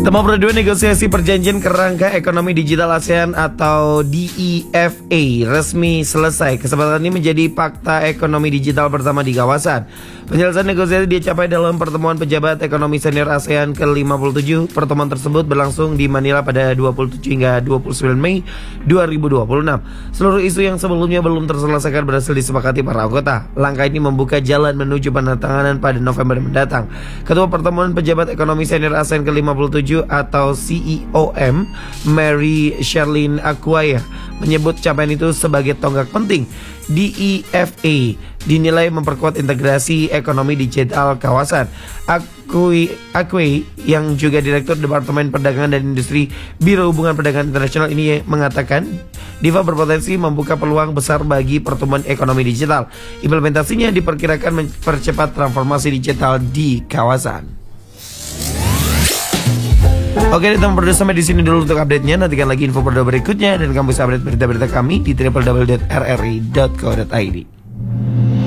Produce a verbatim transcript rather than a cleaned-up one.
Tema berdua negosiasi perjanjian kerangka ekonomi digital ASEAN atau D E F A resmi selesai. Kesepakatan ini menjadi fakta ekonomi digital pertama di kawasan. Penyelesaian negosiasi dicapai dalam pertemuan pejabat ekonomi senior ASEAN ke lima puluh tujuh. Pertemuan tersebut berlangsung di Manila pada dua puluh tujuh hingga dua puluh sembilan Mei dua ribu dua puluh enam. Seluruh isu yang sebelumnya belum terselesaikan berhasil disepakati para anggota. Langkah ini membuka jalan menuju penandatanganan pada November mendatang. Ketua Pertemuan Pejabat Ekonomi Senior ASEAN ke lima puluh tujuh atau C E O M, Mary Sherlyn Aguirre, menyebut capaian itu sebagai tonggak penting. D E F A dinilai memperkuat integrasi ekonomi digital kawasan. Aguirre yang juga Direktur Departemen Perdagangan dan Industri Biro Hubungan Perdagangan Internasional ini mengatakan D I F A berpotensi membuka peluang besar bagi pertumbuhan ekonomi digital. Implementasinya diperkirakan mempercepat transformasi digital di kawasan. Oke, teman berdua, sampai di sini dulu untuk update-nya. Nantikan lagi info berdua berikutnya dan kamu bisa update berita-berita kami di w w w titik r r i titik co titik i d.